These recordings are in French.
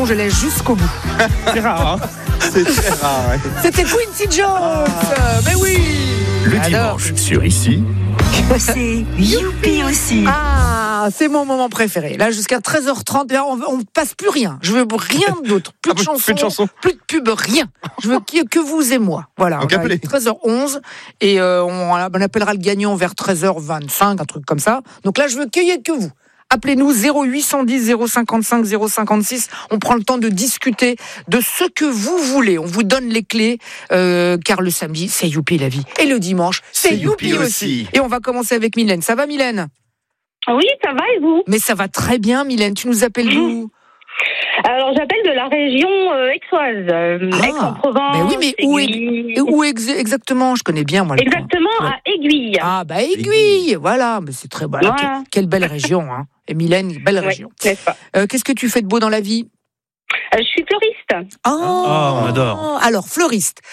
Je laisse jusqu'au bout. C'est rare, hein. C'est très rare. Ouais. C'était Quincy Jones. Mais oui. Le Alors, dimanche sur Ici. C'est Youpi aussi. Ah, c'est mon moment préféré. Là, jusqu'à 13h30, là, on ne passe plus rien. Je veux rien d'autre. Plus de chansons, plus de chansons. plus de pub, rien. Je veux que vous et moi. Voilà. Donc, On a appelez. 13h11 et on appellera le gagnant vers 13h25, un truc comme ça. Donc là, je veux qu'il y ait que vous. Appelez-nous 0810 055 056. On prend le temps de discuter de ce que vous voulez. On vous donne les clés, car le samedi, c'est Youpi la vie. Et le dimanche, c'est Youpi aussi. Et on va commencer avec Mylène. Ça va, Mylène ? Oui, ça va et vous ? Mais ça va très bien, Mylène. Tu nous appelles d'où ? Alors, j'appelle de la région aixoise, Aix-en-Provence. Mais oui, mais où exactement ? Je connais bien, moi. Exactement, à Aiguille. Ah, bah Aiguille, voilà. Mais c'est très bon. Voilà. Quelle belle région, hein. Et Mylène, belle région. N'est-ce pas ? Qu'est-ce que tu fais de beau dans la vie ? Je suis fleuriste. Oh, on adore. Alors, fleuriste.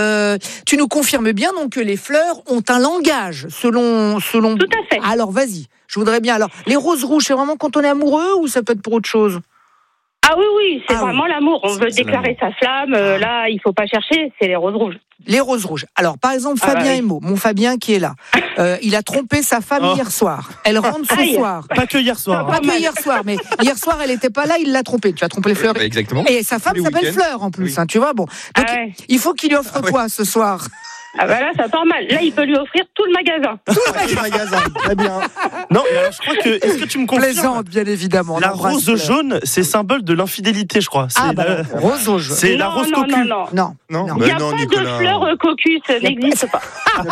Tu nous confirmes bien donc que les fleurs ont un langage selon. Tout à fait. Alors, vas-y. Je voudrais bien. Alors, les roses rouges, c'est vraiment quand on est amoureux ou ça peut être pour autre chose ? Ah oui, c'est vraiment l'amour. On veut c'est déclarer sa flamme. Là, il faut pas chercher, c'est les roses rouges. Les roses rouges. Alors, par exemple, Fabien Emo, mon Fabien qui est là, il a trompé sa femme hier soir. Elle rentre ce soir. Pas que hier soir. Pas que hier soir, mais hier soir, elle n'était pas là, il l'a trompée. Tu as trompé les fleurs. Exactement. Et sa femme Le s'appelle week-end. Fleur en plus, Oui. hein, tu vois. Bon, donc il faut qu'il lui offre quoi ce soir ? Ah bah là, ça part mal. Là, il peut lui offrir tout le magasin. Le magasin, très bien. Non, mais alors, je crois que. Est-ce que tu me confirmes ? Plaisante, bien évidemment. La On embrasse rose Fleur. jaune, c'est symbole de l'infidélité, je crois. Ah, bah, rose rouge. C'est la rose cocu. Non. Non. Non, Il n'y a pas Nicolas. de fleurs cocus, ça n'existe pas.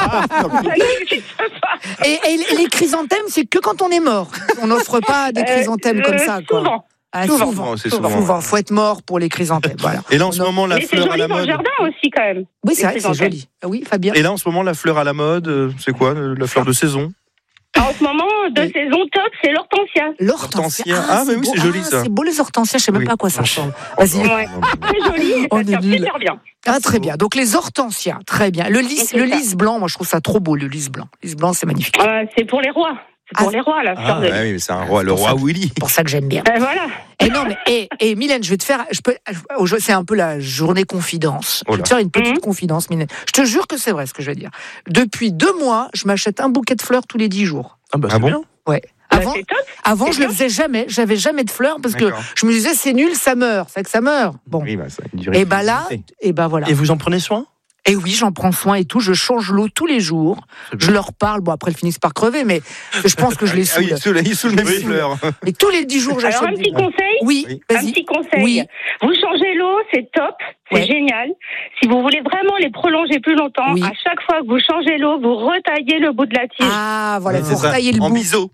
Ça n'existe pas. Et les chrysanthèmes, c'est que quand on est mort. On n'offre pas des chrysanthèmes comme ça, quoi. Souvent. Ah, Souvent. C'est souvent. Faut être mort pour les chrysanthèmes. Voilà. Et là, en ce moment, la Mais c'est fleur à joli la dans le mode. jardin aussi, quand même. Oui, c'est vrai, c'est chrysanthèmes. joli. Ah oui, Fabien. Et là, en ce moment, la fleur à la mode, c'est quoi la fleur de saison? En ce moment, de saison top, c'est l'hortensia. L'hortensia. Ah, mais oui, c'est joli, ça. C'est beau les hortensias, je sais même Oui. pas à quoi ça ressemble. Vas-y. Ouais. C'est joli, et On ça est sert nuls. super bien. Ah, très bien. Donc les hortensias, très bien. Le C'est lys blanc, moi je trouve ça trop beau, le lys blanc. Le lys blanc, c'est magnifique. C'est pour les rois. C'est pour les rois, la fleur de lys. oui, mais c'est un roi, le roi Willy. C'est pour ça que j'aime bien. Voilà. Et non, mais et Mylène, je vais te faire, c'est un peu la journée confidence. Je vais te faire une petite confidence, Mylène. Je te jure que c'est vrai ce que je vais dire. Depuis 2 mois, je m'achète un bouquet de fleurs tous les 10 jours. Ah, bah, Ah c'est bon bien. Ouais. C'est top. Avant, C'est je le bien. faisais jamais. J'avais jamais de fleurs parce que D'accord. je me disais c'est nul, ça meurt. C'est que ça meurt. Bon. Oui, bah, ça a une Et durée bah là, limitée. et bah voilà. Et vous en prenez soin ? Et oui, j'en prends soin et tout. Je change l'eau tous les jours. C'est bien. Je leur parle. Bon, après, ils finissent par crever, mais je pense que je les Ah oui, saoule. il saoule même les Oui. fleurs. Et tous les 10 jours, j'achète. Alors, un petit conseil. Oui, Oui. Un vas-y. petit conseil. Oui. Vous changez l'eau, c'est top, c'est Ouais. génial. Si vous voulez vraiment les prolonger plus longtemps, Oui. à chaque fois que vous changez l'eau, vous retaillez le bout de la tige. Ah, voilà, Ouais, pour c'est ça. tailler le En bout. biseau.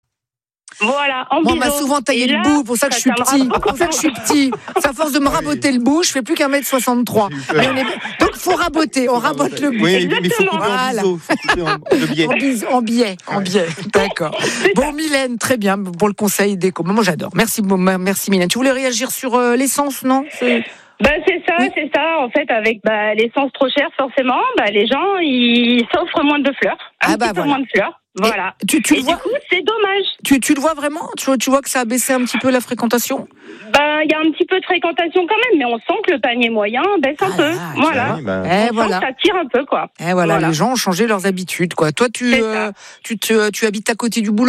Voilà, en Moi, on biseau. m'a souvent taillé Et le là, bout, pour ça que je suis tiendra petit. beaucoup Pour ça que je suis plus petit. C'est à force de me raboter le bout, je fais plus qu'1m63. J'ai eu peur. Donc, faut raboter. On rabote le bout. Oui, mais il faut couper en Voilà. biseau. Il faut couper de biais. En biais, d'accord. Bon, Mylène, très bien pour le conseil déco. Moi, j'adore. Merci Mylène. Tu voulais réagir sur l'essence, non ? c'est ça. En fait, avec l'essence trop chère, forcément, les gens, ils s'offrent moins de fleurs. Un petit peu moins de fleurs. Voilà. Tu Et le vois, du coup, c'est dommage. tu le vois vraiment ? Tu vois que ça a baissé un petit peu la fréquentation ? Il y a un petit peu de fréquentation quand même, mais on sent que le panier moyen baisse un peu. Voilà. Oui, bah, Eh, On sent voilà. que ça tire un peu, quoi. Eh voilà, les gens ont changé leurs habitudes, quoi. Toi, C'est ça. tu habites à côté du boulot ?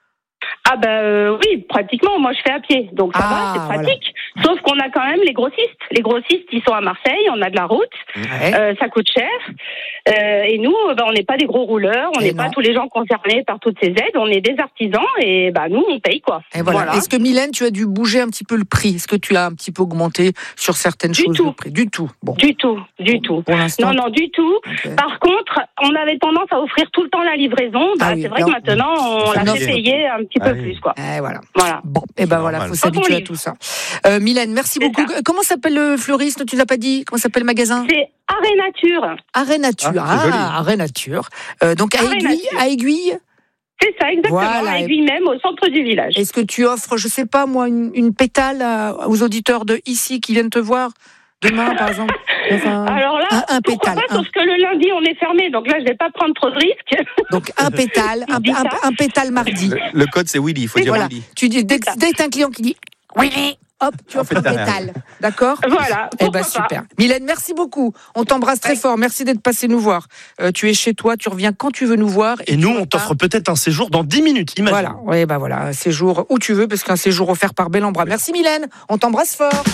Oui, pratiquement. Moi, je fais à pied, donc ça va, c'est pratique. Sauf qu'on a quand même les grossistes. Les grossistes, ils sont à Marseille, on a de la route, Ouais. ça coûte cher. Et nous, on n'est pas des gros rouleurs, on Et n'est pas non. tous les gens concernés par toutes ces aides, on est des artisans et nous, on paye, quoi. Et voilà. Est-ce que Mylène, tu as dû bouger un petit peu le prix ? Est-ce que tu as un petit peu augmenté sur certaines choses tout. le prix ? Du tout. Bon. Du tout. Pour l'instant. Non, du tout. Ok. Par contre, on avait tendance à offrir tout le temps la livraison. Ah oui, C'est vrai non. que maintenant, on Ça la me fait fait. payer un petit peu plus, quoi. Eh voilà. Voilà. Bon, et ben voilà, normal. faut s'habituer à livre. tout ça. Mylène, merci C'est beaucoup. ça. Comment s'appelle le fleuriste ? Tu l'as pas dit ? Comment s'appelle le magasin ? C'est Arrêt Nature. Arrêt Nature. Ah, c'est joli. Arrêt Nature. Donc à Arrêt Aiguille, Nature. à Aiguille. C'est ça, exactement. Voilà. À Aiguille même, au centre du village. Est-ce que tu offres, je sais pas moi, une pétale aux auditeurs de ici qui viennent te voir demain, par exemple ? Enfin, Alors là, un pourquoi pétale. pas, sauf que le lundi, on est fermé, donc là, je vais pas prendre trop de risques. Donc un pétale, Je dis ça. un pétale mardi. Le code, c'est Willy. Il faut dire Voilà. Willy. Tu dis dès que t'as un client qui dit Willy, hop, tu offres le métal. D'accord ? Voilà. Eh pourquoi ben pas. super. Mylène, merci beaucoup. On t'embrasse très fort. Merci d'être passé nous voir. Tu es chez toi, tu reviens quand tu veux nous voir. Et nous, on t'offre peut-être un séjour dans 10 minutes, imagine. Voilà, oui, bah voilà, un séjour où tu veux, parce qu'un séjour offert par Bel en Bras. Merci Mylène, on t'embrasse fort.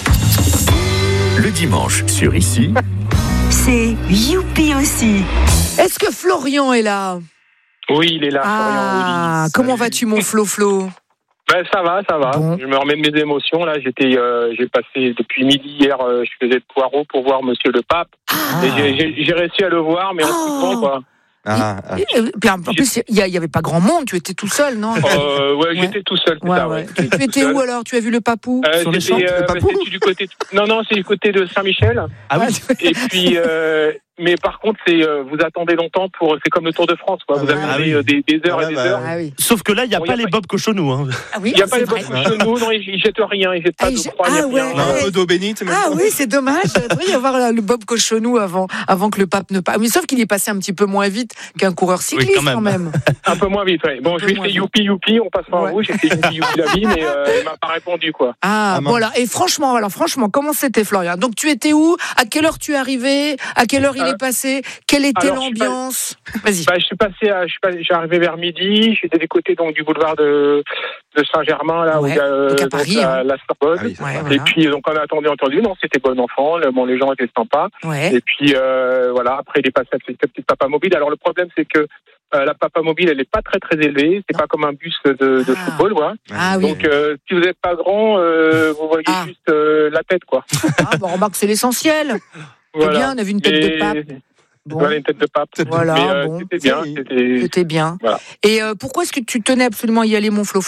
Le dimanche, sur Ici, c'est Youpi aussi. Est-ce que Florian est là ? Oui, il est là, Florian. Oui. Comment vas-tu mon Flo ? Ben, ça va. Bon. Je me remets de mes émotions. Là, j'ai passé depuis midi hier, je faisais le poireau pour voir Monsieur le Pape. Et j'ai réussi à le voir, mais en coupant, quoi. Puis en plus, il y avait pas grand monde, tu étais tout seul, non ? Ouais, j'étais tout seul, c'est ça, ouais. Tu étais où alors ? Tu as vu le papou ? Sur les champs, le papou c'est du côté Non, c'est du côté de Saint-Michel. Ah oui. Et puis, mais par contre, vous attendez longtemps c'est comme le Tour de France, quoi. Vous avez des heures et des heures. Ah oui. Sauf que là, il n'y a pas les Bob Cochonou. Hein. Ah oui, Il n'y a pas c'est les vrai. bottes chez nous, non, ils jettent rien, ils jettent pas de croix, Ah ouais. On a un peu d'eau bénite. Même. Ah oui, c'est dommage. Il devrait y avoir le Bob Cochonou avant que le pape ne passe. Oui, sauf qu'il est passé un petit peu moins vite qu'un coureur cycliste quand même. Un peu moins vite, oui. Bon, je lui ai fait youpi, on passe pas en rouge, j'ai fait youpi la vie, mais il m'a pas répondu, quoi. Voilà. Et franchement, comment c'était, Florian ? Donc, tu étais où ? À quelle heure tu es arrivé ? À quelle heure il est passé ? Quelle était l'ambiance ? Vas-y. Je suis arrivé vers midi, j'étais des côtés donc du boulevard de Saint-Germain, là, où il y a Paris, la Sorbonne. Voilà. Et puis, donc, on a entendu, non, c'était bon enfant, les gens étaient sympas. Ouais. Et puis, voilà, après, il est passé avec cette petite papa mobile. Alors, le problème, c'est que la papa mobile, elle n'est pas très, très élevée. C'est pas comme un bus de football, quoi. Ah oui. Donc, si vous n'êtes pas grand, vous voyez juste la tête, quoi. Remarque, c'est l'essentiel. Voilà. C'est bien, on a vu une tête de pape. Bon. Voilà, une tête de pape. Voilà, mais, bon. C'était bien. C'était bien. Voilà. Et pourquoi est-ce que tu tenais absolument à y aller, mon Flo ?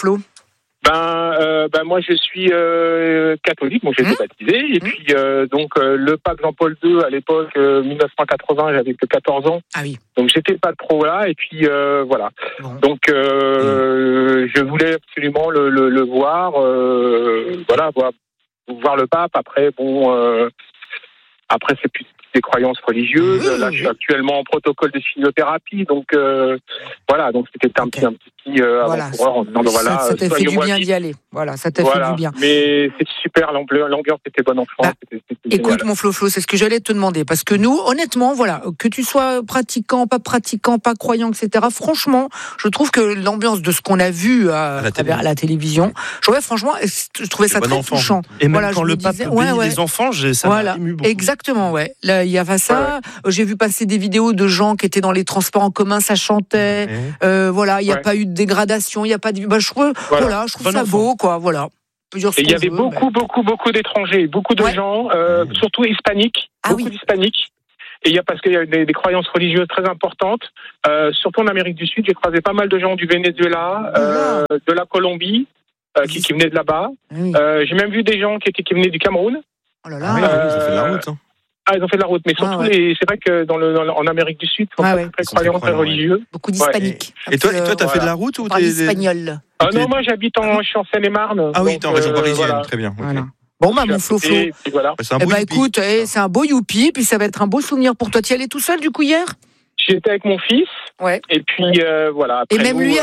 Moi, je suis catholique, j'ai été baptisé. Et puis, le pape Jean-Paul II, à l'époque, 1980, j'avais que 14 ans. Ah oui. Donc, j'étais pas trop là. Et puis, voilà. Bon. Donc, je voulais absolument le voir. Voir le pape. Après, après, c'est plus des croyances religieuses. Là, je suis actuellement en protocole de chimiothérapie. Donc, donc c'était un petit avant-coureur en disant, ça t'a fait du bien d'y aller. Voilà, ça t'a fait du bien. Mais c'est super, l'ambiance était bonne enfant. Écoute, mon Flo, c'est ce que j'allais te demander. Parce que nous, honnêtement, que tu sois pratiquant, pas croyant, etc., franchement, je trouve que l'ambiance de ce qu'on a vu à la télévision, je trouvais ça très touchant. Et même quand le pape bénit les enfants, ça m'a ému beaucoup. Exactement, ouais. Là, il y avait ça. J'ai vu passer des vidéos de gens qui étaient dans les transports en commun, ça chantait. Il n'y a pas eu de dégradation, il n'y a pas de... je trouve ça beau, quoi, voilà. Et il y avait beaucoup d'étrangers, beaucoup de gens, surtout hispaniques, d'hispaniques. Et parce qu'il y a des croyances religieuses très importantes, surtout en Amérique du Sud. J'ai croisé pas mal de gens du Venezuela, de la Colombie, qui venaient de là-bas. Oui. J'ai même vu des gens qui venaient du Cameroun. Oh là là. Ils ont fait de la route. Ils ont fait de la route, mais surtout, c'est vrai que en Amérique du Sud, ils sont très croyants, très religieux. Beaucoup d'hispaniques. Et toi, t'as fait de la route ou t'es espagnol? Non, moi, je suis en Seine-et-Marne. Ah oui, t'es en région parisienne, très bien. Voilà. Bon, mon Flo. Voilà. Écoute, c'est un beau youpi, puis ça va être un beau souvenir pour toi. Tu y allais tout seul, du coup, hier? J'étais avec mon fils. Ouais. Et puis, voilà. Après, et même lui,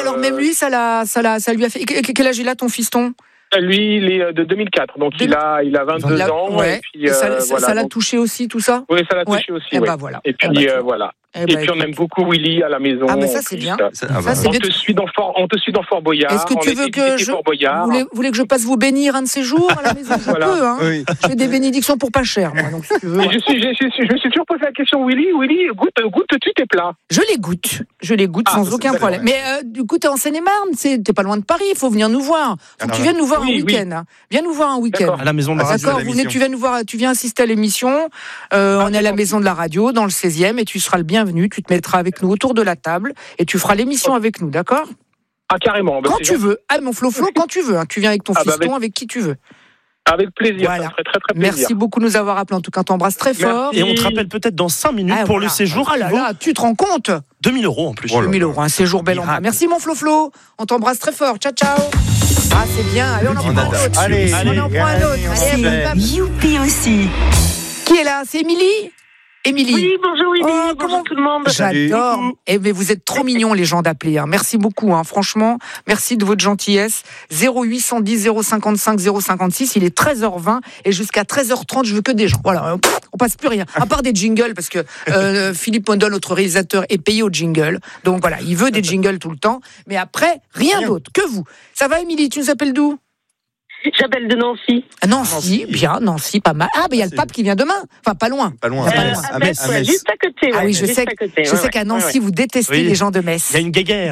ça lui a fait. Quel âge il a, ton fiston? Lui, il est de 2004, donc il a 22 ans. Ouais. Et puis, ça l'a touché aussi, tout ça? Oui, ça l'a touché aussi. Et voilà. Et puis, voilà. Et puis on aime beaucoup Willy à la maison. Ah, mais ça, c'est bien. On te suit dans Fort Boyard. Est-ce que tu veux que vous voulez que je passe vous bénir un de ces jours à la maison? Je peux, hein. Oui. Je fais des bénédictions pour pas cher, moi, donc si tu veux. Je me suis toujours posé la question, Willy, goûtes-tu tes plats? Je les goûte sans aucun problème. Mais du coup, t'es en Seine-et-Marne, t'es pas loin de Paris, il faut venir nous voir. Faut que tu viennes nous voir un week-end. Viens nous voir un week-end. À la maison de la radio. D'accord, tu viens nous voir, tu viens assister à l'émission. On est à la maison de la radio, dans le 16e, et tu seras le bienvenu. Tu te mettras avec nous autour de la table et tu feras l'émission avec nous, d'accord? Ah, carrément. Quand tu veux. Ah, mon Flo, quand tu veux. Hein. Tu viens avec ton fiston, avec qui tu veux. Avec plaisir, voilà. Ça ferait très très plaisir. Merci beaucoup de nous avoir appelés. En tout cas, on t'embrasse très fort. Et on te rappelle peut-être dans 5 minutes pour le séjour. Ah là là, tu te rends compte? 2 000 € en plus. 2 000 €, un séjour bel endroit. Merci mon Flo. On t'embrasse très fort. Ciao, ciao. Ah, c'est bien. Allez, on en prend un autre. Allez, on en prend un autre. Allez, youpi aussi. Qui est là? C'est Émilie? Émilie. Oui, bonjour Willy, bonjour tout le monde. J'adore. Mais vous êtes trop mignons les gens d'appeler. Hein. Merci beaucoup, franchement. Merci de votre gentillesse. 0810 055 056. Il est 13h20 et jusqu'à 13h30, je veux que des gens. Voilà, on passe plus rien. À part des jingles parce que Philippe Mondol, notre réalisateur, est payé au jingle. Donc voilà, il veut des jingles tout le temps. Mais après, rien d'autre que vous. Ça va, Émilie? Tu nous appelles d'où? J'appelle de Nancy. Nancy, bien, Nancy, pas mal. Ah, mais il y a le pape qui vient demain. Enfin, pas loin. Pas loin. À Metz, juste à côté. Ah oui, je sais qu'à Nancy, vous détestez les gens de Metz. Il y a une guéguerre.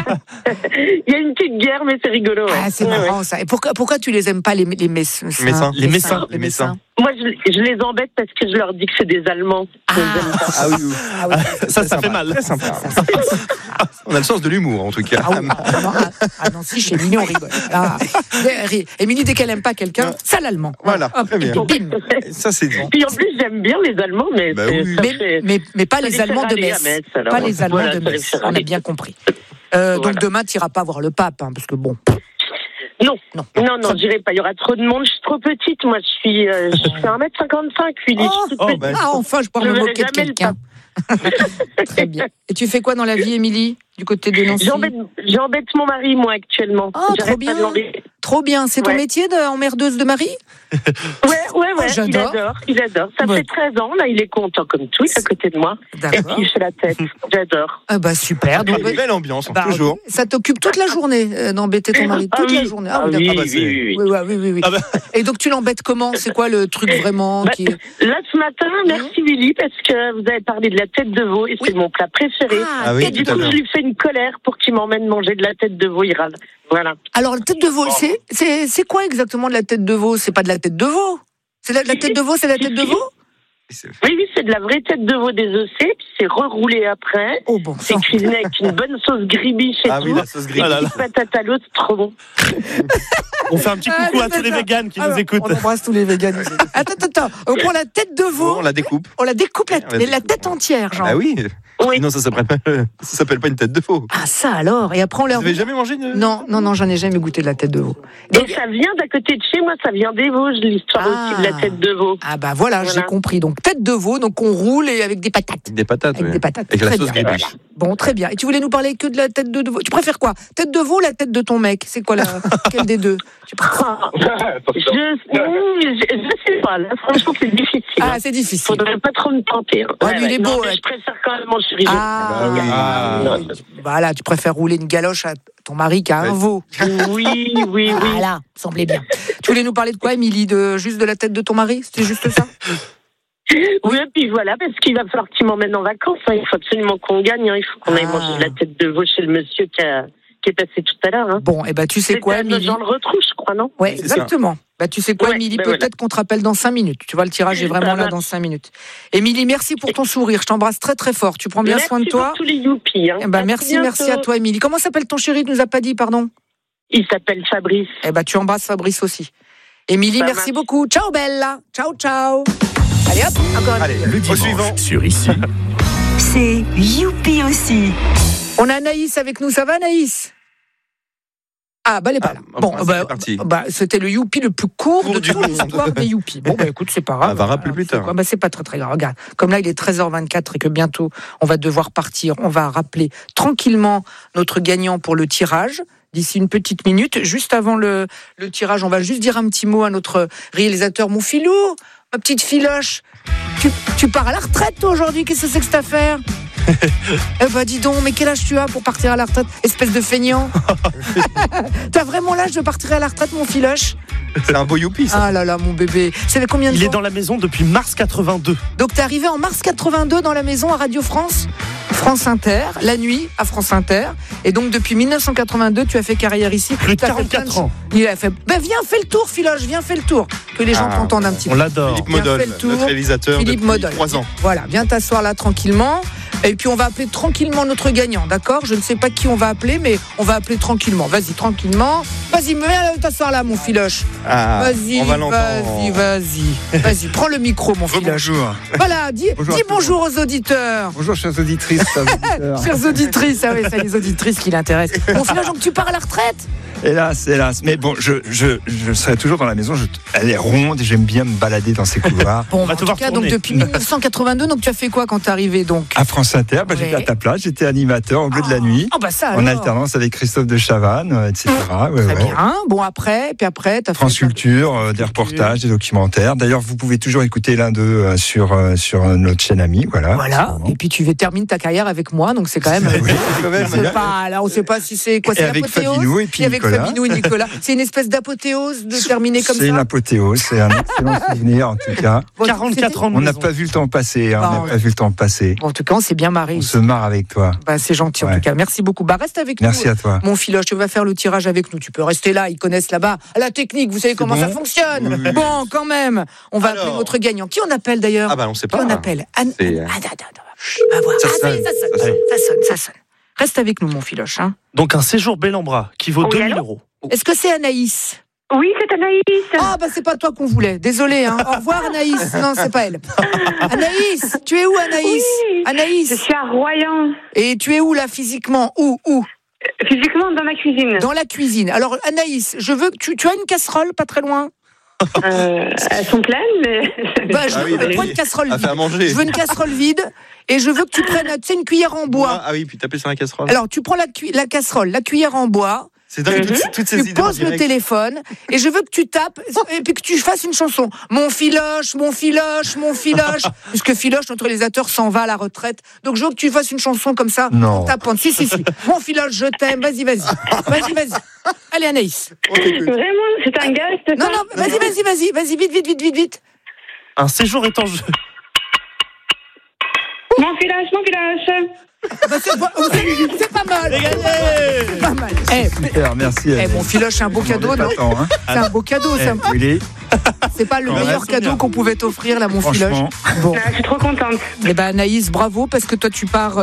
Il y a une petite guerre, mais c'est rigolo. Ah, c'est marrant ça. Et pourquoi tu les aimes pas, les Messins? Les Messins. Moi, je les embête parce que je leur dis que c'est des Allemands. Ah oui. Ça fait mal. Très sympa. On a le sens de l'humour, en tout cas. Ah Nancy, chez Mignon, on rigole. Émilie, dès qu'elle aime pas quelqu'un, ça l'allemand. Voilà, très bien. Bim. Ça, c'est dit. Puis en plus, j'aime bien les Allemands, mais mais pas les Allemands de Metz. Pas les Allemands de Metz. On a bien compris. Donc demain, tu n'iras pas voir le pape, parce que bon. Non, j'irai pas. Il y aura trop de monde. Je suis trop petite. Moi, je fais 1m55. Enfin, je peux me moquer de quelqu'un. Très bien. Et tu fais quoi dans la vie, Émilie, du côté de Nancy? J'embête mon mari, moi, actuellement. Trop bien. Trop bien. C'est ton métier d'emmerdeuse de mari? Ouais. J'adore. Il adore. Ça fait 13 ans. Là, il est content comme tout. Il est à côté de moi. D'accord. Et puis, il fait la tête. J'adore. Ah bah super. Donc, une belle ambiance, toujours. Ça t'occupe toute la journée d'embêter ton mari? Toute la journée. Oui. Et donc, tu l'embêtes comment? C'est quoi le truc vraiment Là, ce matin, merci Willy, parce que vous avez parlé de la tête de veau et c'est mon plat préféré. Et du coup, je lui fais une colère pour qu'il m'emmène manger de la tête de veau. Il râle. Voilà. Alors, la tête de veau, c'est quoi exactement de la tête de veau? C'est pas de la tête de veau? C'est la tête de veau, c'est la tête de veau? Oui, c'est de la vraie tête de veau désossée, puis c'est reroulé après. Oh bon. C'est cuisiné avec une bonne sauce gribiche et tout. Oui, la sauce gribiche. Et patate à l'eau, c'est trop bon. On fait un petit coucou à tous les véganes qui nous écoutent. On embrasse tous les véganes. Attends. On prend la tête de veau. On la découpe. La tête entière, genre. Ah oui. Sinon, ça s'appelle pas une tête de veau. Ah, ça alors. Et après, on leur. Vous n'avez jamais mangé Non, j'en ai jamais goûté de la tête de veau. Donc, ça vient d'à côté de chez moi, ça vient des Vosges, l'histoire aussi de la tête de veau. Ah bah voilà, j'ai compris. Donc, tête de veau, donc on roule et avec des patates. Des patates. Avec la sauce gribiche. Bon, très bien. Et tu voulais nous parler que de la tête de veau. Tu préfères quoi? Tête de veau ou la tête de ton mec? C'est quoi quelle des deux? Je sais pas, là, franchement, c'est difficile. Ah, c'est difficile. Faudrait pas trop me tenter. Lui, il est beau. Je préfère quand même mon chéri. Voilà, tu préfères rouler une galoche à ton mari qu'à un veau. Oui. Voilà, semblait bien. Tu voulais nous parler de quoi, Émilie? Juste de la tête de ton mari? C'était juste ça? Oui, et puis voilà, parce qu'il va falloir qu'il m'emmène en vacances. Il faut absolument qu'on gagne. Il faut qu'on aille manger de la tête de veau chez le monsieur qui est passé tout à l'heure. Bon, tu sais quoi, Émilie? Dans le retrouche, je crois, non? Oui, exactement. Tu sais quoi, Émilie? Peut-être qu'on te rappelle dans 5 minutes. Tu vois, le tirage est vraiment là dans 5 minutes. Émilie, merci pour ton sourire. Je t'embrasse très, très fort. Tu prends bien soin de toi. Merci pour tous les youpies. Merci à toi, Émilie. Comment s'appelle ton chéri? Tu nous as pas dit, pardon? Il s'appelle Fabrice. Tu embrasses Fabrice aussi. Émilie, merci beaucoup. Ciao, Bella. Ciao. Allez hop, encore un. Allez, le dimanche sur Ici. C'est Youpi aussi. On a Anaïs avec nous. Ça va, Anaïs? Elle est pas là. Bon, c'était le Youpi le plus court de toute l'histoire des Youpi. Bon, écoute, c'est pas grave. On va rappeler plus tard. C'est pas très, très grave. Regarde, comme là, il est 13h24 et que bientôt, on va devoir partir. On va rappeler tranquillement notre gagnant pour le tirage. D'ici une petite minute, juste avant le tirage, on va juste dire un petit mot à notre réalisateur, mon filou, ma petite filoche. Tu pars à la retraite, toi, aujourd'hui? Qu'est-ce que c'est que cette affaire? Dis donc, mais quel âge tu as pour partir à la retraite, espèce de feignant? T'as vraiment l'âge de partir à la retraite, mon filoche? C'est un beau youpi, ça. Ah là là, mon bébé. C'est combien de temps? Il est dans la maison depuis mars 82. Donc t'es arrivé en mars 82 dans la maison à Radio France Inter, la nuit à France Inter. Et donc depuis 1982, tu as fait carrière ici. Plus de 44 ans. Il a fait. Viens, fais le tour, filoche, viens, fais le tour. Que les gens t'entendent un petit peu. On l'adore. Philippe Mondol, notre réalisateur depuis 3 ans. Voilà, viens t'asseoir là tranquillement. Et puis on va appeler tranquillement notre gagnant, d'accord? Je ne sais pas qui on va appeler, mais on va appeler tranquillement. Vas-y, tranquillement. Vas-y, viens t'asseoir là, mon filoche. Vas-y, prends le micro, mon filoche. Bonjour. Voilà, dis bonjour aux auditeurs. Bonjour, chères auditrices. Chères auditrices, c'est les auditrices qui l'intéressent. Mon filoche, donc tu pars à la retraite? Hélas. Mais bon, je serai toujours dans la maison. Elle est ronde et j'aime bien me balader dans ces couloirs. Bon, en tout cas, donc depuis 1982, donc tu as fait quoi quand t'es arrivé donc? À France Inter, j'étais à ta place, j'étais animateur au bleu de la nuit. Ça, en alternance avec Christophe de Chavannes, etc. Très bien. Bon, après, t'as France fait Culture, des reportages, des documentaires. D'ailleurs, vous pouvez toujours écouter l'un d'eux sur notre chaîne amie. Voilà. Et puis tu termines ta carrière avec moi, donc c'est quand même. On ne sait pas si c'est quoi. C'est avec Fabinou et puis Nicolas. Fabinou et Nicolas. C'est une espèce d'apothéose de terminer comme ça. C'est une apothéose, c'est un excellent souvenir en tout cas. 44 ans de On n'a pas vu le temps passer. En tout cas, on s'est bien marré. On se marre avec toi. C'est gentil en tout cas. Merci beaucoup. Reste avec nous. Merci à toi. Mon Philoche, tu vas faire le tirage avec nous. Tu peux rester là. Ils connaissent là-bas la technique. Vous savez comment ça fonctionne. Oui. Bon, quand même. On va appeler notre gagnant. Qui on appelle d'ailleurs? On sait pas. Qui on appelle? On va voir. Ça sonne. Reste avec nous, mon Philoche. Donc un séjour Bellambra qui vaut 2000 €. Est-ce que c'est Anaïs? Oui, c'est Anaïs. C'est pas toi qu'on voulait. Désolée. Au revoir, Anaïs. Non, c'est pas elle. Anaïs, tu es où, Anaïs? Oui, Anaïs. Je suis à Royan. Et tu es où, là, physiquement? Où Physiquement, dans la cuisine. Dans la cuisine. Alors, Anaïs, je veux que tu as une casserole pas très loin? Elles sont pleines, mais... je veux une casserole vide. À manger. Je veux une casserole vide et je veux que tu prennes, une cuillère en bois. Puis taper sur la casserole. Alors, tu prends la casserole, la cuillère en bois. C'est dingue, toutes ces idées. Tu poses le téléphone et je veux que tu tapes et puis que tu fasses une chanson. Mon Philoche. Puisque Philoche, notre réalisateur, s'en va à la retraite. Donc je veux que tu fasses une chanson comme ça. Non. En tapant. Si. Mon Philoche, je t'aime. Vas-y. Allez, Anaïs. Vraiment, c'est un gars. Non, vas-y, vite. Un séjour est en jeu. Mon Philoche. C'est pas mal. C'est pas mal. Super, merci. Mon Philoche, c'est un beau cadeau, non? C'est un beau cadeau, ça. C'est pas le meilleur cadeau qu'on pouvait t'offrir, là, mon Philoche. Bon. Je suis trop contente. Anaïs, bravo, parce que toi, tu pars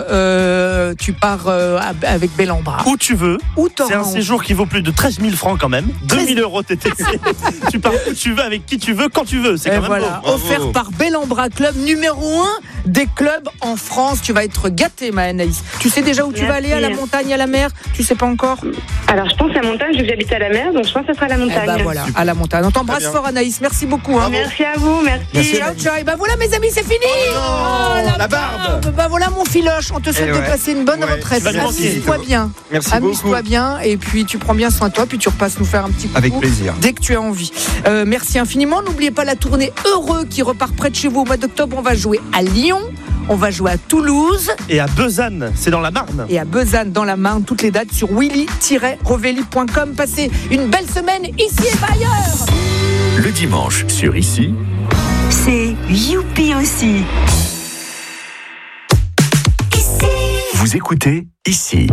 avec Bellambra. Où tu veux. C'est un séjour qui vaut plus de 13 000 francs quand même. 2000 € TTC. Tu pars où tu veux, avec qui tu veux, quand tu veux. C'est quand même beau. Offert par Bellambra, club numéro 1 des clubs en France. Tu vas être gâtée, ma Anaïs. Tu sais déjà où tu vas aller, à la montagne, à la mer? Tu sais pas encore? Alors, je pense à la montagne, vu que j'habite à la mer, donc je pense que ce sera à la montagne. Voilà, à la montagne. On t'embrasse fort, Anaïs. Merci beaucoup. Merci à vous, merci. Ciao. Et voilà, mes amis, c'est fini. La barbe. Voilà, mon Philoche. On te souhaite de passer une bonne retraite. Amuse-toi bien. Amuse-toi bien. Et puis, tu prends bien soin de toi. Puis, tu repasses nous faire un petit coup. Avec plaisir. Dès que tu as envie. Merci infiniment. N'oubliez pas la tournée Heureux qui repart près de chez vous au mois d'octobre. On va jouer à Lyon. On va jouer à Toulouse. Et à Besanne, c'est dans la Marne. Et à Besanne, dans la Marne, toutes les dates sur willy-rovelli.com. Passez une belle semaine ici et pas ailleurs. Le dimanche sur Ici, c'est Youpi aussi. vous écoutez Ici.